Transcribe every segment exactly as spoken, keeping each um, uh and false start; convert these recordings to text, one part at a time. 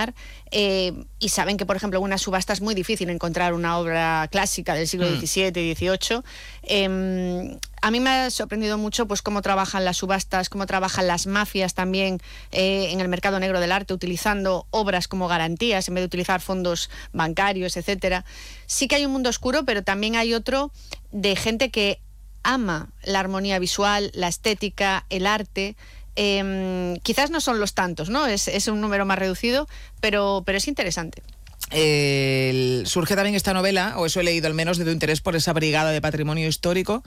lugar, eh, y saben que, por ejemplo, en una subasta es muy difícil encontrar una obra clásica del siglo diecisiete y dieciocho. Eh, a mí me ha sorprendido mucho pues cómo trabajan las subastas, cómo trabajan las mafias también eh, en el mercado negro del arte, utilizando obras como garantías en vez de utilizar fondos bancarios, etcétera. Sí que hay un mundo oscuro, pero también hay otro de gente que ama la armonía visual, la estética, el arte. Eh, quizás no son los tantos, ¿no? Es, es un número más reducido, pero, pero es interesante. Eh, surge también esta novela, o eso he leído al menos, de tu interés por esa brigada de patrimonio histórico,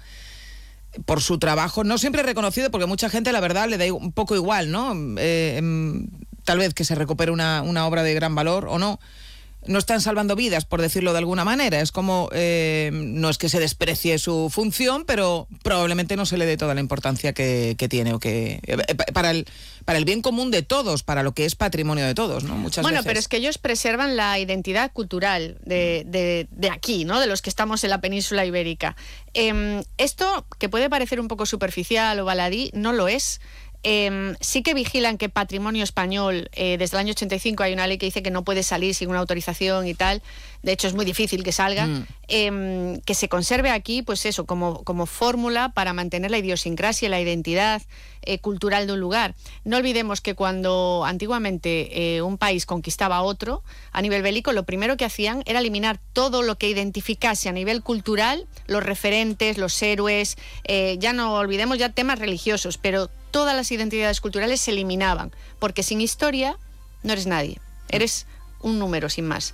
por su trabajo, no siempre reconocido, porque mucha gente, la verdad, le da un poco igual, ¿no? Eh, eh, tal vez que se recupere una, una obra de gran valor o no. No están salvando vidas, por decirlo de alguna manera. Es como, eh, no es que se desprecie su función, pero probablemente no se le dé toda la importancia que, que tiene, o que eh, para el para el bien común de todos, para lo que es patrimonio de todos, ¿no? Muchas bueno, veces. pero es que ellos preservan la identidad cultural de, de, de aquí, ¿no? De los que estamos en la península ibérica. Eh, esto, que puede parecer un poco superficial o baladí, no lo es. Eh, sí que vigilan que patrimonio español, eh, desde el año ochenta y cinco hay una ley que dice que no puede salir sin una autorización y tal. De hecho, es muy difícil que salga. Mm. Eh, que se conserve aquí, pues eso, como, como fórmula para mantener la idiosincrasia, la identidad eh, cultural de un lugar. No olvidemos que cuando antiguamente eh, un país conquistaba a otro, a nivel bélico, lo primero que hacían era eliminar todo lo que identificase a nivel cultural, los referentes, los héroes, eh, ya no olvidemos ya temas religiosos, pero todas las identidades culturales se eliminaban, porque sin historia no eres nadie, eres un número sin más.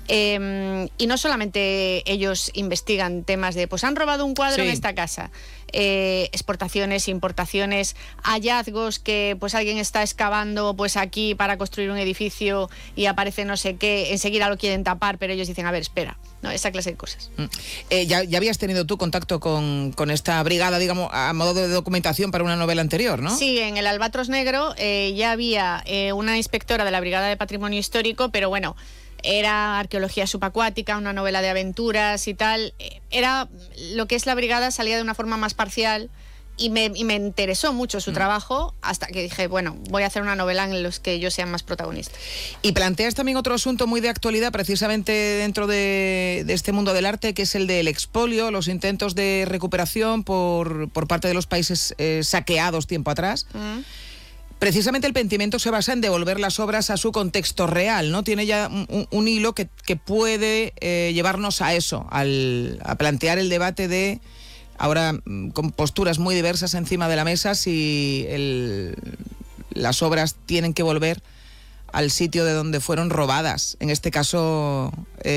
Eh, y no solamente ellos investigan temas de, pues han robado un cuadro sí. en esta casa, eh, exportaciones, importaciones, hallazgos que pues alguien está excavando pues aquí para construir un edificio y aparece no sé qué, enseguida lo quieren tapar, pero ellos dicen, a ver, espera, ¿no? Esa clase de cosas. Mm. Eh, ¿ya, ya habías tenido tú contacto con, con esta brigada, digamos, a modo de documentación para una novela anterior, ¿no? Sí, en el Albatros Negro eh, ya había eh, una inspectora de la Brigada de Patrimonio Histórico, pero bueno, era arqueología subacuática, una novela de aventuras y tal. Era lo que es la brigada, salía de una forma más parcial y me, y me interesó mucho su mm. trabajo, hasta que dije, bueno, voy a hacer una novela en los que ellos sean más protagonistas. Y planteas también otro asunto muy de actualidad, precisamente dentro de, de este mundo del arte, que es el del expolio, los intentos de recuperación por, por parte de los países eh, saqueados tiempo atrás. Mm. Precisamente el Pentimento se basa en devolver las obras a su contexto real, ¿no? Tiene ya un, un hilo que, que puede eh, llevarnos a eso, al, a plantear el debate de, ahora con posturas muy diversas encima de la mesa, si el, las obras tienen que volver al sitio de donde fueron robadas, en este caso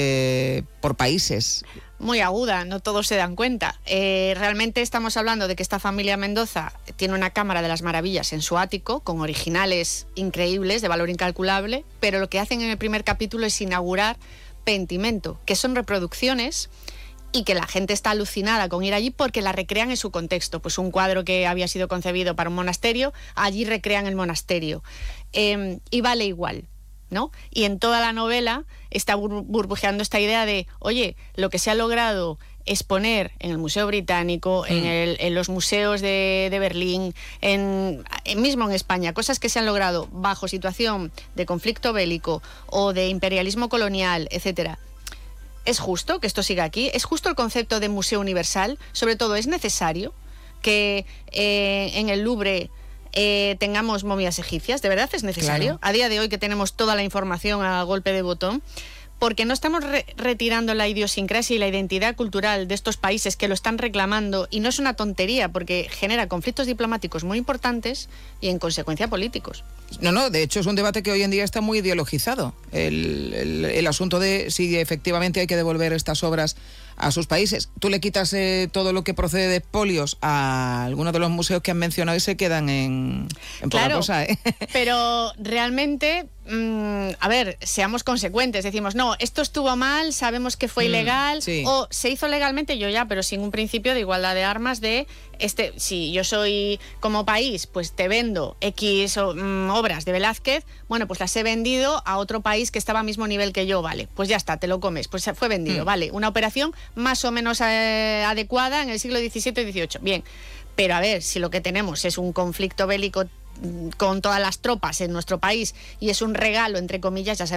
eh, por países. Muy aguda, no todos se dan cuenta. Eh, realmente estamos hablando de que esta familia Mendoza tiene una cámara de las maravillas en su ático, con originales increíbles, de valor incalculable, pero lo que hacen en el primer capítulo es inaugurar Pentimento, que son reproducciones y que la gente está alucinada con ir allí porque la recrean en su contexto. Pues un cuadro que había sido concebido para un monasterio, allí recrean el monasterio. Eh, y vale igual, ¿no? Y en toda la novela está bur burbujeando esta idea de, oye, lo que se ha logrado exponer en el Museo Británico, mm. en, el, en los museos de, de Berlín, en, en, mismo en España, cosas que se han logrado bajo situación de conflicto bélico o de imperialismo colonial, etcétera. ¿Es justo que esto siga aquí? ¿Es justo el concepto de museo universal? Sobre todo, ¿es necesario que eh, en el Louvre Eh, tengamos momias egipcias? ¿De verdad es necesario? Claro. A día de hoy, que tenemos toda la información a golpe de botón, porque no estamos re retirando la idiosincrasia y la identidad cultural de estos países que lo están reclamando, y no es una tontería porque genera conflictos diplomáticos muy importantes y en consecuencia políticos. No, no, de hecho es un debate que hoy en día está muy ideologizado, el, el, el asunto de si efectivamente hay que devolver estas obras a sus países. Tú le quitas eh, todo lo que procede de expolios a algunos de los museos que han mencionado y se quedan en, en poca claro, cosa, ¿eh? Pero realmente, mmm, a ver, seamos consecuentes. Decimos, no, esto estuvo mal, sabemos que fue mm, ilegal, sí. O se hizo legalmente, yo ya, pero sin un principio de igualdad de armas de, este, si yo soy como país, pues te vendo X o, mm, obras de Velázquez, bueno, pues las he vendido a otro país que estaba al mismo nivel que yo, vale, pues ya está, te lo comes, pues fue vendido, mm. vale, una operación más o menos eh, adecuada en el siglo diecisiete y dieciocho, bien, pero a ver, si lo que tenemos es un conflicto bélico con todas las tropas en nuestro país y es un regalo, entre comillas, ya sabemos